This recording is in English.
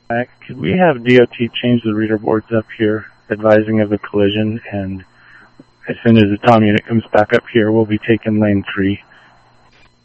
Could we have DOT change the reader boards up here advising of the collision, and as soon as the Tom unit comes back up here, we'll be taking lane 3.